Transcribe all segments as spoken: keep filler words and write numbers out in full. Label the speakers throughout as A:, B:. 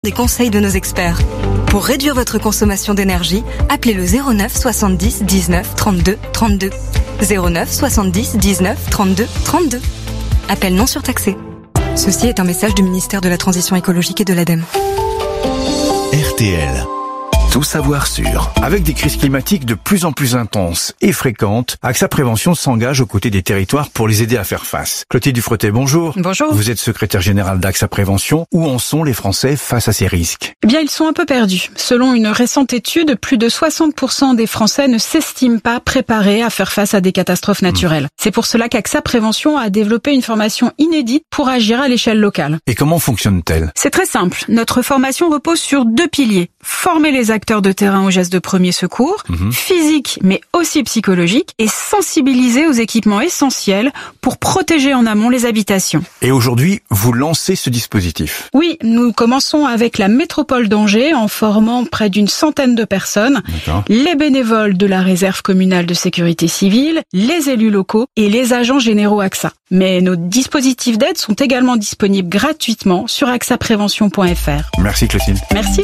A: Des conseils de nos experts. Pour réduire votre consommation d'énergie, appelez le zéro neuf soixante-dix dix-neuf trente-deux trente-deux. zéro neuf soixante-dix dix-neuf trente-deux trente-deux. Appel non surtaxé. Ceci est un message du ministère de la Transition écologique et de l'ADEME.
B: R T L. Tout savoir sur. Avec des crises climatiques de plus en plus intenses et fréquentes, AXA Prévention s'engage aux côtés des territoires pour les aider à faire face. Clotilde Dufretet, bonjour.
C: Bonjour.
B: Vous êtes secrétaire générale d'AXA Prévention. Où en sont les Français face à ces risques?
C: Eh bien, ils sont un peu perdus. Selon une récente étude, plus de soixante pour cent des Français ne s'estiment pas préparés à faire face à des catastrophes naturelles. Mmh. C'est pour cela qu'AXA Prévention a développé une formation inédite pour agir à l'échelle locale.
B: Et comment fonctionne-t-elle?
C: C'est très simple. Notre formation repose sur deux piliers. Former les acteurs de terrain aux gestes de premier secours, mmh. physiques mais aussi psychologiques, et sensibiliser aux équipements essentiels pour protéger en amont les habitations.
B: Et aujourd'hui, vous lancez ce dispositif?
C: Oui, nous commençons avec la métropole d'Angers en formant près d'une centaine de personnes, D'accord. les bénévoles de la réserve communale de sécurité civile, les élus locaux et les agents généraux AXA. Mais nos dispositifs d'aide sont également disponibles gratuitement sur axa prévention point f r.
B: Merci Clotilde.
C: Merci.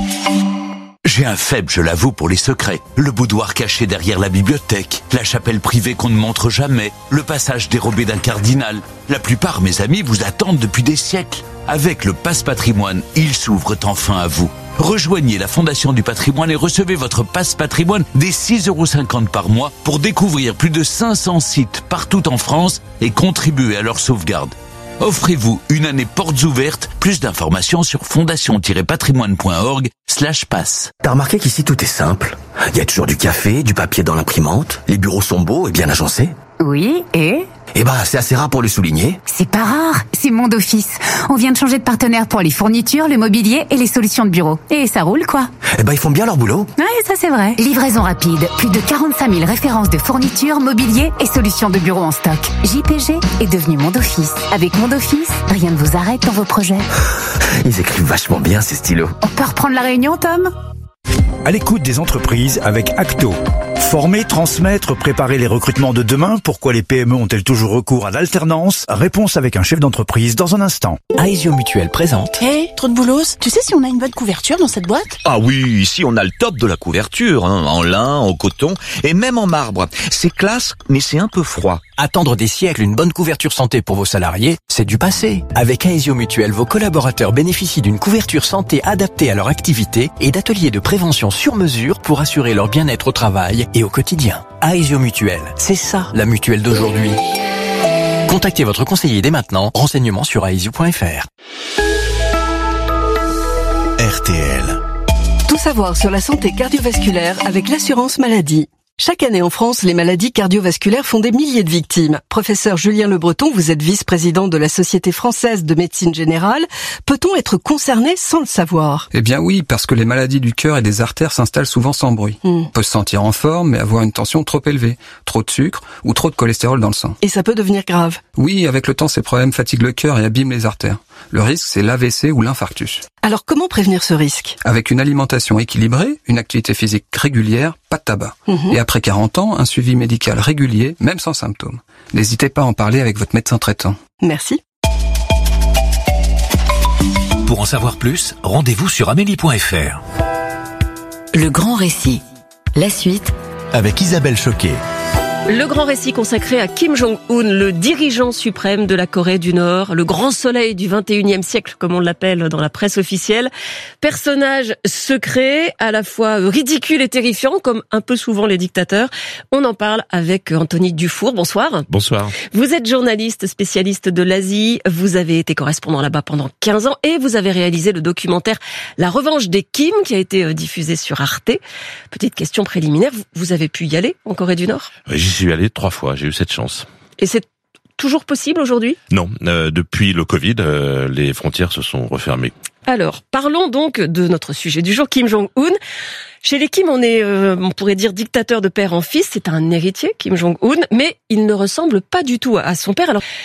D: J'ai un faible, je l'avoue, pour les secrets. Le boudoir caché derrière la bibliothèque, la chapelle privée qu'on ne montre jamais, le passage dérobé d'un cardinal. La plupart, mes amis, vous attendent depuis des siècles. Avec le Passe Patrimoine, ils s'ouvrent enfin à vous. Rejoignez la Fondation du Patrimoine et recevez votre Passe Patrimoine dès six euros cinquante par mois pour découvrir plus de cinq cents sites partout en France et contribuer à leur sauvegarde. Offrez-vous une année portes ouvertes. Plus d'informations sur fondation-patrimoine point org slash passe.
E: T'as remarqué qu'ici tout est simple? Il y a toujours du café, du papier dans l'imprimante, les bureaux sont beaux et bien agencés.
F: Oui, et
E: Eh ben, c'est assez rare pour le souligner.
F: C'est pas rare, c'est Monde Office. On vient de changer de partenaire pour les fournitures, le mobilier et les solutions de bureau. Et ça roule, quoi.
E: Eh ben, ils font bien leur boulot.
F: Ouais, ça c'est vrai. Livraison rapide, plus de quarante-cinq mille références de fournitures, mobilier et solutions de bureau en stock. J P G est devenu Monde Office. Avec Monde Office, rien ne vous arrête dans vos projets.
E: Ils écrivent vachement bien, ces stylos.
F: On peut reprendre la réunion, Tom ?
B: À l'écoute des entreprises avec Acto. Former, transmettre, préparer les recrutements de demain. Pourquoi les P M E ont-elles toujours recours à l'alternance? Réponse avec un chef d'entreprise dans un instant.
G: Aesio Mutuel présente.
H: Hé, hey, trop de boulos. Tu sais si on a une bonne couverture dans cette boîte?
I: Ah oui, ici on a le top de la couverture, hein, en lin, en coton et même en marbre. C'est classe, mais c'est un peu froid.
G: Attendre des siècles une bonne couverture santé pour vos salariés, c'est du passé. Avec Aesio Mutuel, vos collaborateurs bénéficient d'une couverture santé adaptée à leur activité et d'ateliers de prévention sur mesure pour assurer leur bien-être au travail et au quotidien. Aesio Mutuel, c'est ça la mutuelle d'aujourd'hui. Contactez votre conseiller dès maintenant. Renseignements sur aesio point f r.
B: R T L.
J: Tout savoir sur la santé cardiovasculaire avec l'assurance maladie. Chaque année en France, les maladies cardiovasculaires font des milliers de victimes. Professeur Julien Le Breton, vous êtes vice-président de la Société française de médecine générale. Peut-on être concerné sans le savoir?
K: Eh bien oui, parce que les maladies du cœur et des artères s'installent souvent sans bruit. Hmm. On peut se sentir en forme, mais avoir une tension trop élevée, trop de sucre ou trop de cholestérol dans le sang.
J: Et ça peut devenir grave.
K: Oui, avec le temps, ces problèmes fatiguent le cœur et abîment les artères. Le risque, c'est l'A V C ou l'infarctus.
J: Alors comment prévenir ce risque?
K: Avec une alimentation équilibrée, une activité physique régulière, pas de tabac. Mmh. Et après quarante ans, un suivi médical régulier, même sans symptômes. N'hésitez pas à en parler avec votre médecin traitant.
J: Merci.
L: Pour en savoir plus, rendez-vous sur amélie point f r.
M: Le grand récit. La suite
B: avec Isabelle Choquet.
N: Le grand récit consacré à Kim Jong-un, le dirigeant suprême de la Corée du Nord, le grand soleil du vingt et unième siècle, comme on l'appelle dans la presse officielle. Personnage secret, à la fois ridicule et terrifiant, comme un peu souvent les dictateurs. On en parle avec Anthony Dufour. Bonsoir.
O: Bonsoir.
N: Vous êtes journaliste spécialiste de l'Asie. Vous avez été correspondant là-bas pendant quinze ans et vous avez réalisé le documentaire La revanche des Kim, qui a été diffusé sur Arte. Petite question préliminaire, vous avez pu y aller en Corée du Nord?
O: J'y suis allé trois fois, j'ai eu cette chance.
N: Et c'est toujours possible aujourd'hui?
O: Non, euh, depuis le Covid, euh, les frontières se sont refermées.
N: Alors, parlons donc de notre sujet du jour, Kim Jong-un. Chez les Kim, on est, euh, on pourrait dire, dictateur de père en fils. C'est un héritier, Kim Jong-un, mais il ne ressemble pas du tout à son père. Alors,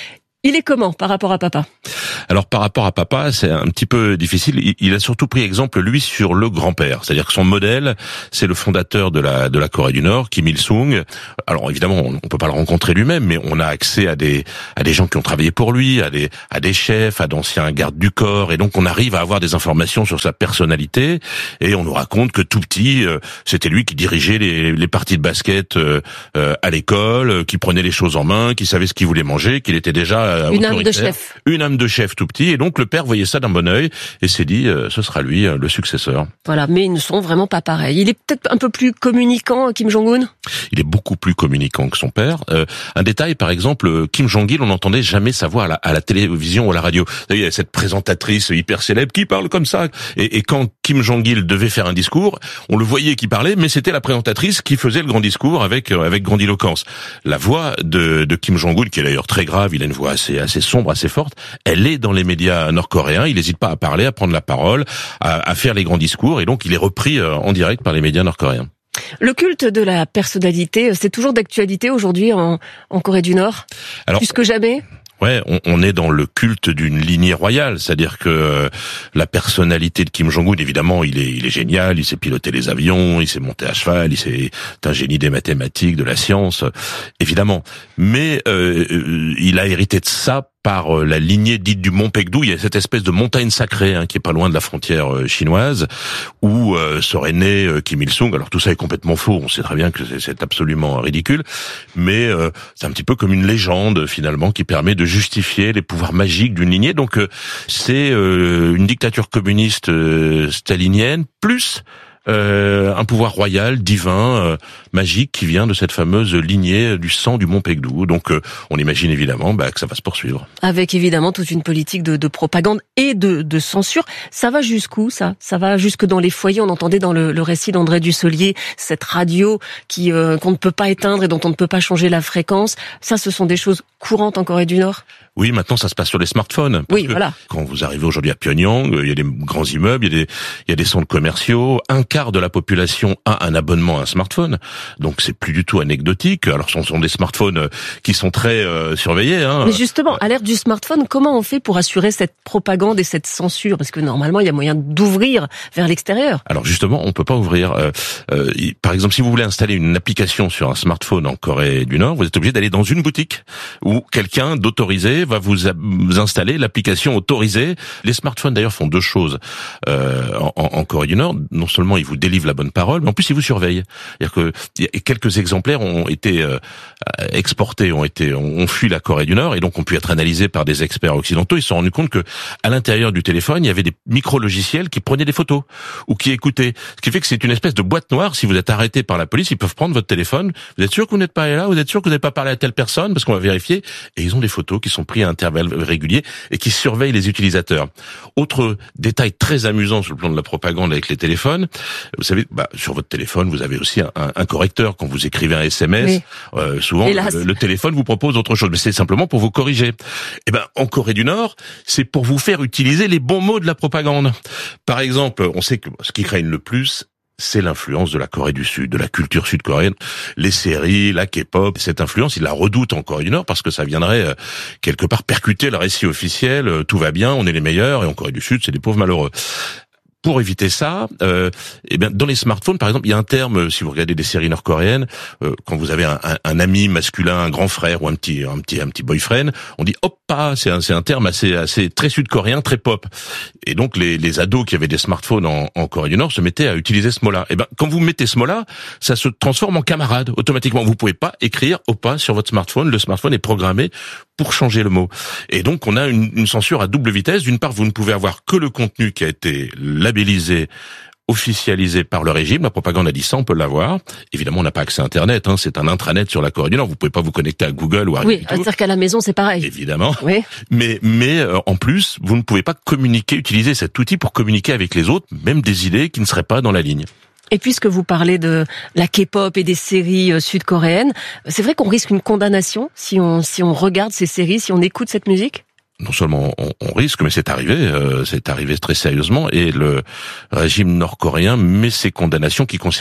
N: Il est comment par rapport à papa ?
O: Alors par rapport à papa, c'est un petit peu difficile. Il a surtout pris exemple, lui, sur le grand-père. C'est-à-dire que son modèle, c'est le fondateur de la de la Corée du Nord, Kim Il-sung. Alors évidemment, on, on peut pas le rencontrer lui-même, mais on a accès à des à des gens qui ont travaillé pour lui, à des à des chefs, à d'anciens gardes du corps, et donc on arrive à avoir des informations sur sa personnalité. Et on nous raconte que tout petit, euh, c'était lui qui dirigeait les les parties de basket euh, euh, à l'école, euh, qui prenait les choses en main, qui savait ce qu'il voulait manger, qu'il était déjà euh,
N: une âme de chef.
O: Une âme de chef tout petit, et donc le père voyait ça d'un bon œil et s'est dit euh, ce sera lui euh, le successeur.
N: Voilà, mais ils ne sont vraiment pas pareils. Il est peut-être un peu plus communicant, Kim Jong-un.
O: Il est beaucoup plus communicant que son père. Euh, un détail, par exemple, Kim Jong-il, on n'entendait jamais sa voix à la, à la télévision ou à la radio. Vous savez, il y a cette présentatrice hyper célèbre qui parle comme ça. Et, et quand Kim Jong-il devait faire un discours, on le voyait qui parlait, mais c'était la présentatrice qui faisait le grand discours avec euh, avec grandiloquence. La voix de, de Kim Jong-un, qui est d'ailleurs très grave, il a une voix assez assez sombre, assez forte. Elle est dans les médias nord-coréens. Il n'hésite pas à parler, à prendre la parole, à, à faire les grands discours, et donc il est repris euh, en direct par les médias nord-coréens.
N: Le culte de la personnalité, c'est toujours d'actualité aujourd'hui en, en Corée du Nord, alors, plus que jamais.
O: Ouais, on, on est dans le culte d'une lignée royale, c'est-à-dire que euh, la personnalité de Kim Jong-un, évidemment, il est, il est génial, il sait piloter les avions, il sait monter à cheval, il sait, c'est un génie des mathématiques, de la science, évidemment. Mais euh, il a hérité de ça par la lignée dite du Mont Paektu. Il y a cette espèce de montagne sacrée hein, qui est pas loin de la frontière euh, chinoise, où euh, serait né euh, Kim Il-sung. Alors tout ça est complètement faux, on sait très bien que c'est, c'est absolument ridicule, mais euh, c'est un petit peu comme une légende finalement qui permet de justifier les pouvoirs magiques d'une lignée. Donc euh, c'est euh, une dictature communiste euh, stalinienne, plus Euh, un pouvoir royal, divin, euh, magique, qui vient de cette fameuse lignée du sang du Mont Paektu. Donc euh, on imagine évidemment bah, que ça va se poursuivre.
N: Avec évidemment toute une politique de, de propagande et de, de censure. Ça va jusqu'où ça Ça va jusque dans les foyers. On entendait dans le, le récit d'André Dussolier cette radio qui euh, qu'on ne peut pas éteindre et dont on ne peut pas changer la fréquence. Ça, ce sont des choses courantes en Corée du Nord.
O: Oui, maintenant ça se passe sur les smartphones. Parce
N: oui,
O: que
N: voilà.
O: Quand vous arrivez aujourd'hui à Pyongyang, il y a des grands immeubles, il y a des, il y a des centres commerciaux. Un quart de la population a un abonnement à un smartphone, donc c'est plus du tout anecdotique. Alors ce sont des smartphones qui sont très euh, surveillés. Hein.
N: Mais justement, à l'ère du smartphone, comment on fait pour assurer cette propagande et cette censure ? Parce que normalement, il y a moyen d'ouvrir vers l'extérieur.
O: Alors justement, on peut pas ouvrir. Euh, euh, par exemple, si vous voulez installer une application sur un smartphone en Corée du Nord, vous êtes obligé d'aller dans une boutique où quelqu'un d'autorisé va vous, vous installer l'application autorisée. Les smartphones d'ailleurs font deux choses euh, en, en Corée du Nord. Non seulement ils vous délivrent la bonne parole, mais en plus ils vous surveillent. C'est-à-dire que quelques exemplaires ont été euh, exportés, ont été, ont fui la Corée du Nord et donc ont pu être analysés par des experts occidentaux. Ils se sont rendus compte que à l'intérieur du téléphone, il y avait des micro-logiciels qui prenaient des photos ou qui écoutaient. Ce qui fait que c'est une espèce de boîte noire. Si vous êtes arrêté par la police, ils peuvent prendre votre téléphone. Vous êtes sûr que vous n'êtes pas allé là ? Vous êtes sûr que vous n'avez pas parlé à telle personne ? Parce qu'on va vérifier. Et ils ont des photos qui sont prises à intervalles réguliers et qui surveillent les utilisateurs. Autre détail très amusant sur le plan de la propagande avec les téléphones, vous savez, bah, sur votre téléphone, vous avez aussi un, un correcteur. Quand vous écrivez un S M S, oui. euh, souvent le, le téléphone vous propose autre chose, mais c'est simplement pour vous corriger. Eh ben, en Corée du Nord, c'est pour vous faire utiliser les bons mots de la propagande. Par exemple, on sait que ce qui craignent le plus, c'est l'influence de la Corée du Sud, de la culture sud-coréenne, les séries, la K-pop. Cette influence, ils la redoutent en Corée du Nord parce que ça viendrait euh, quelque part percuter le récit officiel. Euh, tout va bien, on est les meilleurs, et en Corée du Sud, c'est des pauvres malheureux. Pour éviter ça, euh, eh bien, dans les smartphones, par exemple, il y a un terme, si vous regardez des séries nord-coréennes, euh, quand vous avez un, un, un ami masculin, un grand frère ou un petit, un petit, un petit boyfriend, on dit oppa. C'est un, c'est un terme assez, assez très sud-coréen, très pop. Et donc les, les ados qui avaient des smartphones en, en Corée du Nord se mettaient à utiliser ce mot-là. Eh ben, quand vous mettez ce mot-là, ça se transforme en camarade automatiquement. Vous pouvez pas écrire oppa sur votre smartphone. Le smartphone est programmé pour changer le mot. Et donc on a une, une censure à double vitesse. D'une part, vous ne pouvez avoir que le contenu qui a été labellisé, officialisé par le régime. La propagande a dit ça, on peut l'avoir. Évidemment, on n'a pas accès à Internet, hein, c'est un intranet sur la Corée du Nord. Vous pouvez pas vous connecter à Google ou à
N: oui, c'est-à-dire qu'à la maison, c'est pareil.
O: Évidemment.
N: Oui.
O: Mais, mais euh, en plus, vous ne pouvez pas communiquer, utiliser cet outil pour communiquer avec les autres, même des idées qui ne seraient pas dans la ligne.
N: Et puisque vous parlez de la K-pop et des séries sud-coréennes, c'est vrai qu'on risque une condamnation si on si on regarde ces séries, si on écoute cette musique ?
O: Non seulement on, on risque, mais c'est arrivé, euh, c'est arrivé très sérieusement, et le régime nord-coréen met ces condamnations qui concernent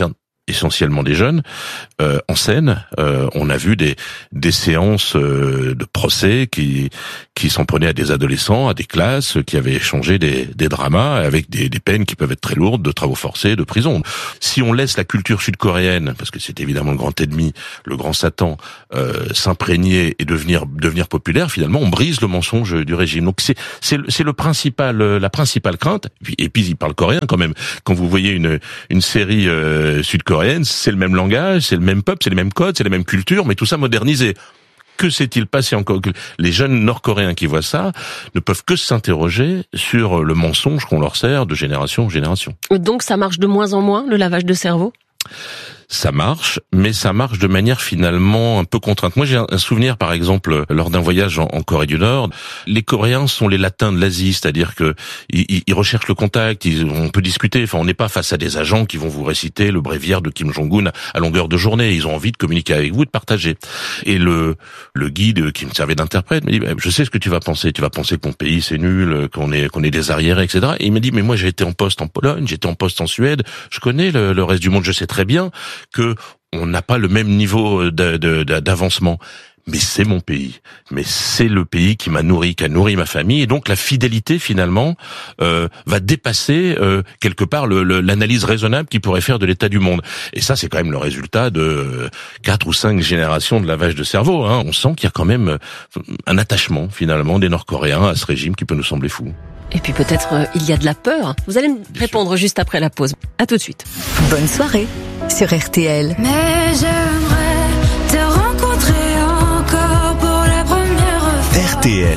O: essentiellement des jeunes, euh, en scène. Euh, on a vu des des séances euh, de procès qui qui s'en prenaient à des adolescents, à des classes, qui avaient échangé des des dramas avec des des peines qui peuvent être très lourdes, de travaux forcés, de prison. Si on laisse la culture sud-coréenne, parce que c'est évidemment le grand ennemi, le grand Satan, euh, s'imprégner et devenir devenir populaire, finalement, on brise le mensonge du régime. Donc c'est c'est c'est le principal la principale crainte. Et puis, et puis il parle coréen quand même. Quand vous voyez une une série euh, sud-coréenne, c'est le même langage, c'est le même peuple, c'est les mêmes codes, c'est les mêmes cultures, mais tout ça modernisé. Que s'est-il passé encore? Les jeunes Nord-Coréens qui voient ça ne peuvent que s'interroger sur le mensonge qu'on leur sert de génération en génération.
N: Donc ça marche de moins en moins, le lavage de cerveau?
O: Ça marche, mais ça marche de manière finalement un peu contrainte. Moi, j'ai un souvenir, par exemple, lors d'un voyage en, en Corée du Nord. Les Coréens sont les Latins de l'Asie, c'est-à-dire que ils, ils recherchent le contact, ils, on peut discuter. Enfin, on n'est pas face à des agents qui vont vous réciter le bréviaire de Kim Jong-un à longueur de journée. Ils ont envie de communiquer avec vous, de partager. Et le le guide qui me servait d'interprète me dit « Je sais ce que tu vas penser. Tu vas penser que mon pays c'est nul, qu'on est qu'on est des arriérés, et cetera » Et il m'a dit « Mais moi, j'ai été en poste en Pologne, j'étais en poste en Suède. Je connais le, le reste du monde. Je sais très bien que on n'a pas le même niveau de, de, de, d'avancement. Mais c'est mon pays. Mais c'est le pays qui m'a nourri, qui a nourri ma famille. Et donc la fidélité, finalement, euh, va dépasser euh, quelque part le, le, l'analyse raisonnable qu'il pourrait faire de l'état du monde. Et ça, c'est quand même le résultat de quatre ou cinq générations de lavage de cerveau. Hein. On sent qu'il y a quand même un attachement, finalement, des Nord-Coréens à ce régime qui peut nous sembler fou.
N: Et puis peut-être euh, il y a de la peur. Vous allez me répondre juste après la pause. À tout de suite.
A: Bonne soirée sur R T L.
P: Mais j'aimerais te rencontrer encore pour la première fois.
Q: R T L,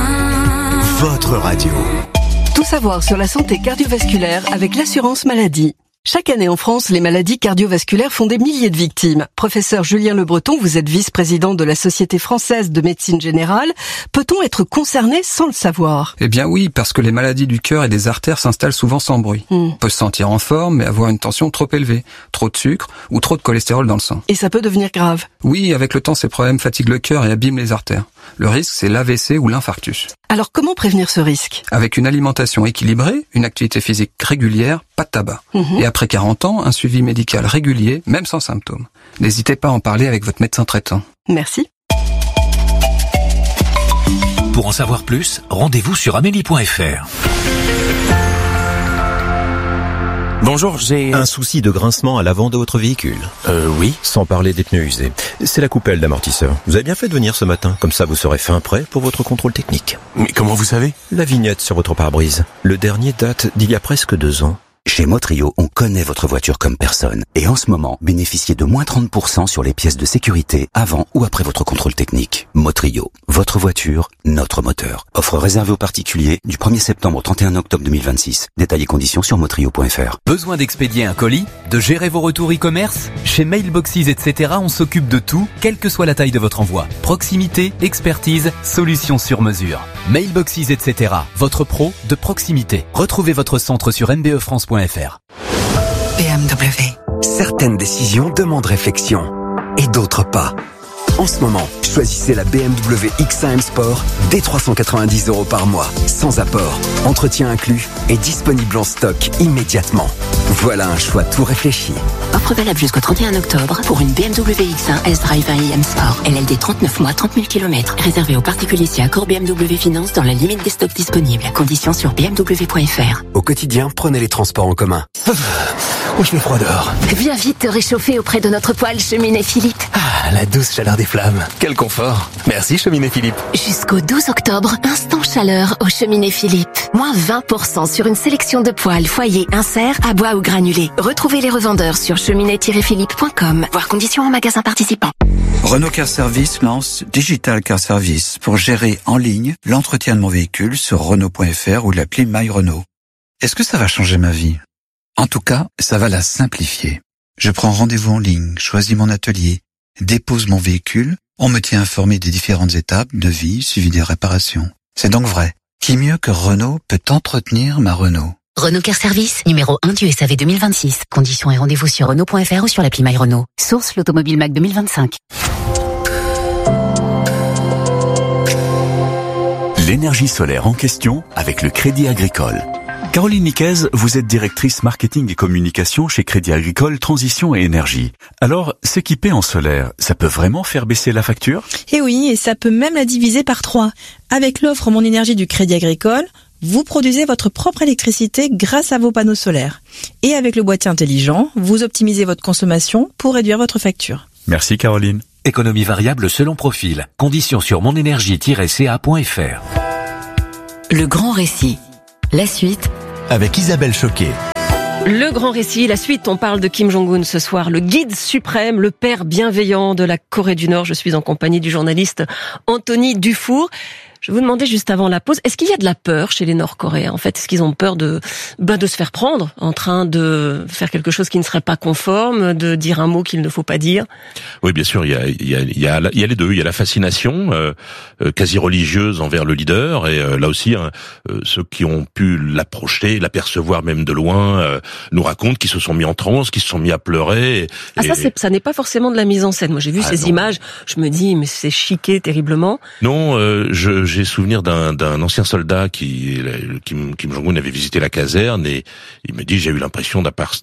Q: votre radio.
J: Tout savoir sur la santé cardiovasculaire avec l'assurance maladie. Chaque année en France, les maladies cardiovasculaires font des milliers de victimes. Professeur Julien Le Breton, vous êtes vice-président de la Société française de médecine générale. Peut-on être concerné sans le savoir?
K: Eh bien oui, parce que les maladies du cœur et des artères s'installent souvent sans bruit. Mm. On peut se sentir en forme, mais avoir une tension trop élevée, trop de sucre ou trop de cholestérol dans le sang.
J: Et ça peut devenir grave?
K: Oui, avec le temps, ces problèmes fatiguent le cœur et abîment les artères. Le risque, c'est l'A V C ou l'infarctus.
J: Alors comment prévenir ce risque?
K: Avec une alimentation équilibrée, une activité physique régulière, pas de tabac. Mmh. Et après quarante ans, un suivi médical régulier, même sans symptômes. N'hésitez pas à en parler avec votre médecin traitant.
J: Merci.
L: Pour en savoir plus, rendez-vous sur amélie point f r.
R: Bonjour, j'ai...
S: Un souci de grincement à l'avant de votre véhicule?
R: Euh, oui.
S: Sans parler des pneus usés. C'est la coupelle d'amortisseur. Vous avez bien fait de venir ce matin. Comme ça, vous serez fin prêt pour votre contrôle technique.
R: Mais comment vous savez?
S: La vignette sur votre pare-brise. Le dernier date d'il y a presque deux ans.
T: Chez Motrio, on connaît votre voiture comme personne. Et en ce moment, bénéficiez de moins trente pour cent sur les pièces de sécurité avant ou après votre contrôle technique. Motrio, votre voiture, notre moteur. Offre réservée aux particuliers du premier septembre au trente et un octobre deux mille vingt-six. Détails et conditions sur motrio point f r.
U: Besoin d'expédier un colis? De gérer vos retours e-commerce? Chez Mailboxes, et cetera, on s'occupe de tout, quelle que soit la taille de votre envoi. Proximité, expertise, solutions sur mesure. Mailboxes, et cetera, votre pro de proximité. Retrouvez votre centre sur m b e france point f r.
V: B M W. Certaines décisions demandent réflexion et d'autres pas. En ce moment, choisissez la B M W X un M Sport dès trois cent quatre-vingt-dix euros par mois, sans apport, entretien inclus et disponible en stock immédiatement. Voilà un choix tout réfléchi.
W: Offre valable jusqu'au trente et un octobre pour une B M W X un S-Drive un i M Sport. L L D trente-neuf mois, trente mille kilomètres. Réservé aux particuliers si accord B M W Finance dans la limite des stocks disponibles. Conditions sur b m w point f r.
V: Au quotidien, prenez les transports en commun. Oh, je fais froid dehors.
W: Viens vite te réchauffer auprès de notre poêle Cheminée Philippe.
V: Ah, la douce chaleur des flammes. Quel confort. Merci Cheminée Philippe.
W: Jusqu'au douze octobre, instant chaleur au Cheminée Philippe. Moins vingt pour cent sur une sélection de poêles, foyers, inserts, à bois ou granulés. Retrouvez les revendeurs sur cheminée tiret philippe point com. Voir conditions en magasin participant.
X: Renault Car Service lance Digital Car Service pour gérer en ligne l'entretien de mon véhicule sur renault point f r ou l'appli My Renault. Est-ce que ça va changer ma vie? En tout cas, ça va la simplifier. Je prends rendez-vous en ligne, choisis mon atelier, dépose mon véhicule, on me tient informé des différentes étapes, devis, suivi des réparations. C'est donc vrai. Qui mieux que Renault peut entretenir ma Renault?
F: Renault Car Service, numéro un du S A V deux mille vingt-six. Conditions et rendez-vous sur renault point f r ou sur l'appli My Renault. Source l'Automobile Mac deux mille vingt-cinq.
Q: L'énergie solaire en question avec le Crédit Agricole.
R: Caroline Nicaise, vous êtes directrice marketing et communication chez Crédit Agricole Transition et Énergie. Alors, s'équiper en solaire, ça peut vraiment faire baisser la facture ?
C: Eh oui, et ça peut même la diviser par trois. Avec l'offre Mon Énergie du Crédit Agricole, vous produisez votre propre électricité grâce à vos panneaux solaires. Et avec le boîtier intelligent, vous optimisez votre consommation pour réduire votre facture.
R: Merci Caroline.
L: Économie variable selon profil. Conditions sur monénergie tiret c a point f r.
M: Le grand récit. La suite
Q: avec Isabelle Choquet.
N: Le grand récit, la suite, on parle de Kim Jong-un ce soir, le guide suprême, le père bienveillant de la Corée du Nord. Je suis en compagnie du journaliste Anthony Dufour. Je vous demandais juste avant la pause, est-ce qu'il y a de la peur chez les Nord-Coréens ? En fait, est-ce qu'ils ont peur de, ben de se faire prendre en train de faire quelque chose qui ne serait pas conforme, de dire un mot qu'il ne faut pas dire ?
O: Oui, bien sûr, il y a, il y a, il y a, il y a les deux. Il y a la fascination euh, quasi religieuse envers le leader, et euh, là aussi, hein, euh, ceux qui ont pu l'approcher, l'apercevoir même de loin, euh, nous racontent qu'ils se sont mis en transe, qu'ils se sont mis à pleurer. Et,
N: ah, ça, c'est, ça n'est pas forcément de la mise en scène. Moi, j'ai vu ah, ces non. images, je me dis, mais c'est chiqué terriblement.
O: Non, euh, je j'ai souvenir d'un, d'un ancien soldat qui, Kim, Kim Jong-un avait visité la caserne, et il me dit, j'ai eu l'impression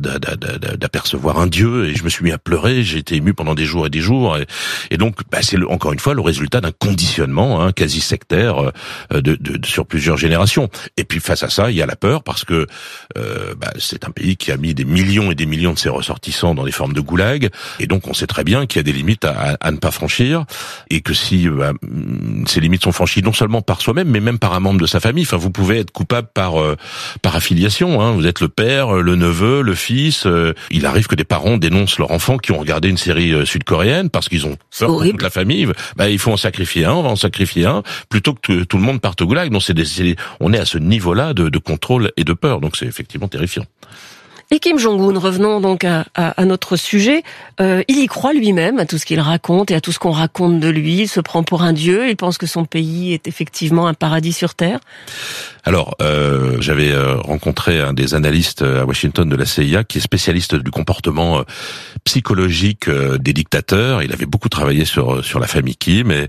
O: d'apercevoir un dieu, et je me suis mis à pleurer, j'ai été ému pendant des jours et des jours, et, et donc bah, c'est le, encore une fois le résultat d'un conditionnement hein, quasi sectaire euh, de, de, de, sur plusieurs générations. Et puis face à ça, il y a la peur, parce que euh, bah, c'est un pays qui a mis des millions et des millions de ses ressortissants dans des formes de goulag, et donc on sait très bien qu'il y a des limites à, à, à ne pas franchir, et que si bah, ces limites sont franchies non seulement par soi-même, mais même par un membre de sa famille. Enfin, vous pouvez être coupable par euh, par affiliation. Hein. Vous êtes le père, le neveu, le fils. Euh, il arrive que des parents dénoncent leur enfant qui ont regardé une série euh, sud-coréenne parce qu'ils ont peur pour toute la famille. Bah, il faut en sacrifier un, on va en sacrifier un, plutôt que tout le monde parte au goulag. Donc, c'est, des, c'est on est à ce niveau-là de, de contrôle et de peur. Donc, c'est effectivement terrifiant.
N: Et Kim Jong-un, revenons donc à, à, à notre sujet, euh, il y croit lui-même à tout ce qu'il raconte et à tout ce qu'on raconte de lui. Il se prend pour un dieu, il pense que son pays est effectivement un paradis sur terre.
O: Alors, euh, j'avais euh, rencontré un des analystes à Washington de la C I A qui est spécialiste du comportement euh, psychologique euh, des dictateurs. Il avait beaucoup travaillé sur sur la famille Kim, et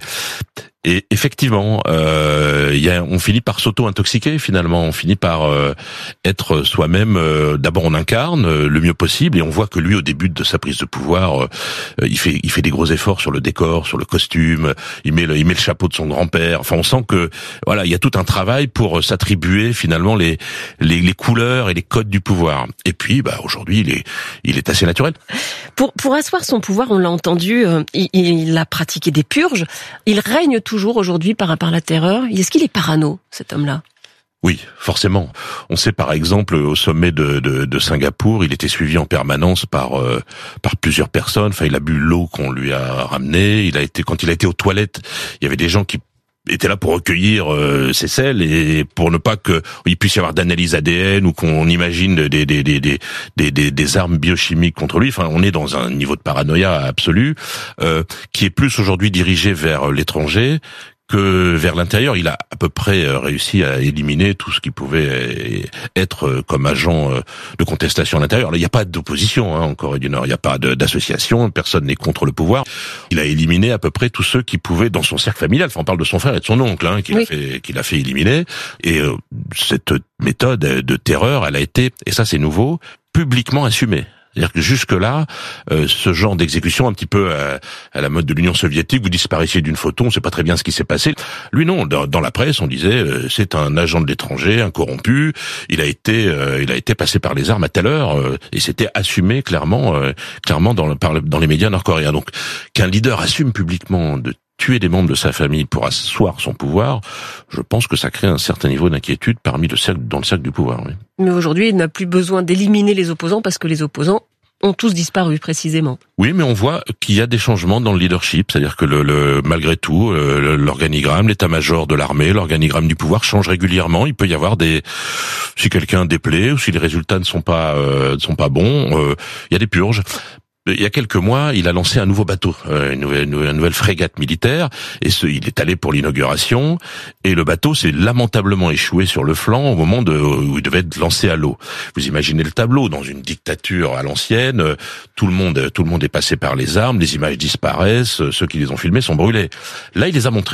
O: Et effectivement, euh, y a, on finit par s'auto-intoxiquer finalement. On finit par euh, être soi-même. Euh, d'abord, on incarne euh, le mieux possible, et on voit que lui, au début de sa prise de pouvoir, euh, il fait, il fait des gros efforts sur le décor, sur le costume. Il met le, il met le chapeau de son grand-père. Enfin, on sent que voilà, il y a tout un travail pour s'attribuer finalement les, les, les couleurs et les codes du pouvoir. Et puis, bah aujourd'hui, il est, il est assez naturel.
N: Pour, pour asseoir son pouvoir, on l'a entendu, euh, il, il a pratiqué des purges. Il règne toujours toujours aujourd'hui par, par la terreur. Est-ce qu'il est parano, cet homme-là ?
O: Oui, forcément. On sait par exemple au sommet de, de, de Singapour, il était suivi en permanence par euh, par plusieurs personnes. Enfin, il a bu l'eau qu'on lui a ramenée. Il a été quand il a été aux toilettes, il y avait des gens qui étaient là pour recueillir euh, ses selles, et pour ne pas qu'il puisse y avoir d'analyse A D N ou qu'on imagine des des des des des des, des armes biochimiques contre lui. Enfin, on est dans un niveau de paranoïa absolu euh, qui est plus aujourd'hui dirigé vers l'étranger que vers l'intérieur. Il a à peu près réussi à éliminer tout ce qui pouvait être comme agent de contestation à l'intérieur. Là, il n'y a pas d'opposition hein, en Corée du Nord, il n'y a pas de, d'association, personne n'est contre le pouvoir. Il a éliminé à peu près tous ceux qui pouvaient, dans son cercle familial, enfin on parle de son frère et de son oncle, hein, qu'il, oui. a fait, qu'il a fait éliminer. Et euh, cette méthode de terreur, elle a été, et ça c'est nouveau, publiquement assumée. C'est-à-dire que jusque-là, euh, ce genre d'exécution un petit peu à, à la mode de l'Union soviétique, vous disparaissiez d'une photo, on ne sait pas très bien ce qui s'est passé. Lui non, dans, dans la presse, on disait euh, c'est un agent de l'étranger, un corrompu. Il a été, euh, il a été passé par les armes à telle heure, euh, et c'était assumé clairement, euh, clairement dans, le, par, dans les médias nord-coréens. Donc qu'un leader assume publiquement de tuer des membres de sa famille pour asseoir son pouvoir, je pense que ça crée un certain niveau d'inquiétude parmi le cercle, dans le cercle du pouvoir. Oui.
N: Mais aujourd'hui, il n'a plus besoin d'éliminer les opposants parce que les opposants ont tous disparu précisément.
O: Oui, mais on voit qu'il y a des changements dans le leadership, c'est-à-dire que le, le malgré tout, le, l'organigramme, l'état-major de l'armée, l'organigramme du pouvoir change régulièrement. Il peut y avoir des, si quelqu'un déplaît ou si les résultats ne sont pas euh, ne sont pas bons, euh, il y a des purges. Il y a quelques mois, il a lancé un nouveau bateau, une nouvelle, une nouvelle frégate militaire, et ce, il est allé pour l'inauguration, et le bateau s'est lamentablement échoué sur le flanc au moment de, où il devait être lancé à l'eau. Vous imaginez le tableau, dans une dictature à l'ancienne, tout le monde, tout le monde est passé par les armes, les images disparaissent, ceux qui les ont filmés sont brûlés. Là, il les a montrés.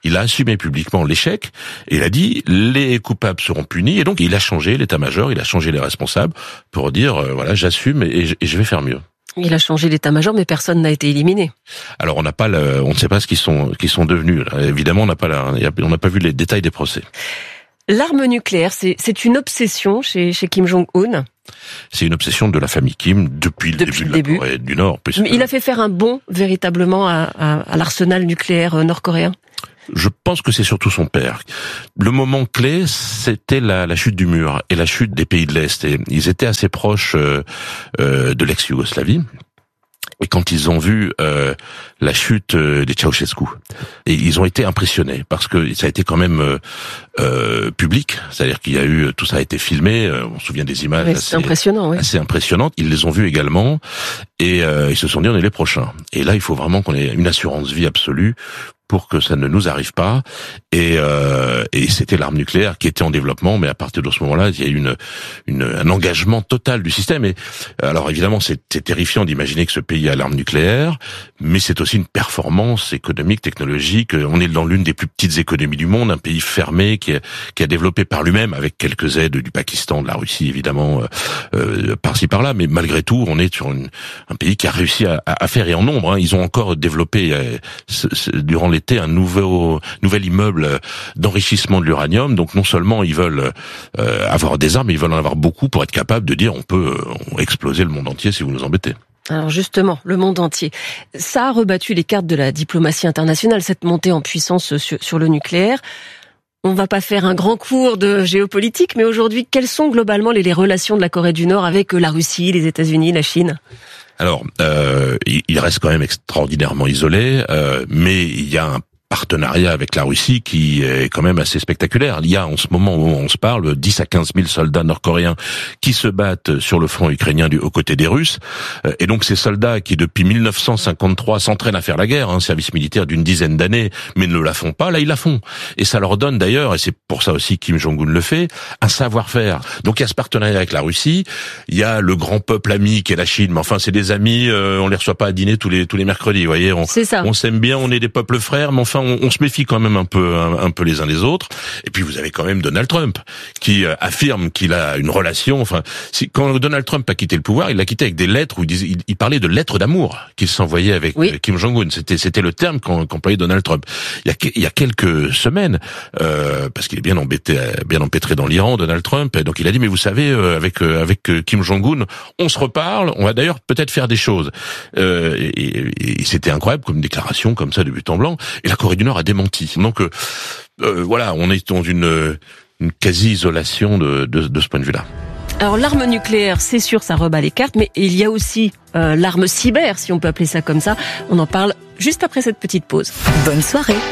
O: il a assumé publiquement l'échec et il a dit les coupables seront punis, et donc il a changé l'état-major, il a changé les responsables pour dire euh, voilà, j'assume et je, et je vais faire mieux.
N: Il a changé l'état-major, mais personne n'a été éliminé.
O: Alors on n'a pas, le, on ne sait pas ce qu'ils sont, qu'ils sont devenus. Là. Évidemment, on n'a pas, la, on n'a pas vu les détails des procès.
N: L'arme nucléaire, c'est, c'est une obsession chez, chez Kim Jong-un.
O: C'est une obsession de la famille Kim depuis le
N: depuis
O: début
N: le
O: de la
N: début.
O: Corée du Nord.
N: Mais il a fait faire un bond véritablement à, à, à l'arsenal nucléaire nord-coréen.
O: Je pense que c'est surtout son père. Le moment clé, c'était la, la chute du mur et la chute des pays de l'Est. Et ils étaient assez proches euh, euh, de l'ex-Yougoslavie. Et quand ils ont vu euh, la chute euh, des Ceausescu, et ils ont été impressionnés parce que ça a été quand même euh, euh, public, c'est-à-dire qu'il y a eu, tout ça a été filmé. Euh, on se souvient des images
N: ouais,
O: assez,
N: impressionnant, oui.
O: assez impressionnantes. Ils les ont vus également et euh, ils se sont dit on est les prochains. Et là, il faut vraiment qu'on ait une assurance vie absolue pour que ça ne nous arrive pas. Et, euh, et c'était l'arme nucléaire qui était en développement, mais à partir de ce moment-là, il y a eu une, une, un engagement total du système. Et alors évidemment, c'est, c'est terrifiant d'imaginer que ce pays a l'arme nucléaire, mais c'est aussi une performance économique, technologique. On est dans l'une des plus petites économies du monde, un pays fermé qui a, qui a développé par lui-même, avec quelques aides du Pakistan, de la Russie évidemment, euh, par-ci par-là, mais malgré tout, on est sur une, un pays qui a réussi à, à faire, et en nombre. Hein, ils ont encore développé euh, ce, ce, durant l'été un nouveau nouvel immeuble d'enrichissement de l'uranium. Donc non seulement ils veulent euh, avoir des armes, mais ils veulent en avoir beaucoup pour être capables de dire on peut euh, exploser le monde entier si vous nous embêtez.
N: Alors justement, le monde entier. Ça a rebattu les cartes de la diplomatie internationale, cette montée en puissance sur, sur le nucléaire. On va pas faire un grand cours de géopolitique, mais aujourd'hui, quelles sont globalement les, les relations de la Corée du Nord avec la Russie, les États-Unis, la Chine ?
O: Alors, euh, il reste quand même extraordinairement isolé, euh, mais il y a un partenariat avec la Russie qui est quand même assez spectaculaire. Il y a en ce moment où on se parle dix à quinze mille soldats nord-coréens qui se battent sur le front ukrainien du, aux côtés des Russes. Et donc ces soldats qui depuis mille neuf cent cinquante-trois s'entraînent à faire la guerre, un hein, service militaire d'une dizaine d'années, mais ne la font pas, là ils la font. Et ça leur donne d'ailleurs, et c'est pour ça aussi Kim Jong-un le fait, un savoir-faire. Donc il y a ce partenariat avec la Russie, il y a le grand peuple ami qui est la Chine, mais enfin c'est des amis, euh, on les reçoit pas à dîner tous les tous les mercredis, vous voyez, on,
N: c'est ça.
O: On s'aime bien, on est des peuples frères, mais enfin on, on se méfie quand même un peu un, un peu les uns des autres. Et puis vous avez quand même Donald Trump qui euh, affirme qu'il a une relation. Enfin, si, quand Donald Trump a quitté le pouvoir, il l'a quitté avec des lettres où il, disait, il, il parlait de lettres d'amour qu'il s'envoyait avec oui. Kim Jong-un. C'était c'était le terme qu'en, qu'employait Donald Trump. Il y a il y a quelques semaines, euh, parce qu'il est bien embêté, bien empêtré dans l'Iran, Donald Trump. Et donc il a dit mais vous savez euh, avec euh, avec euh, Kim Jong-un, on se reparle. On va d'ailleurs peut-être faire des choses. Euh, et, et, et c'était incroyable comme déclaration comme ça de but en blanc. Et la Corée du Nord a démenti. Donc euh, euh, voilà, on est dans une, une quasi-isolation de, de, de ce point de vue-là.
N: Alors l'arme nucléaire, c'est sûr, ça rebat les cartes, mais il y a aussi euh, l'arme cyber, si on peut appeler ça comme ça. On en parle juste après cette petite pause.
M: Bonne soirée.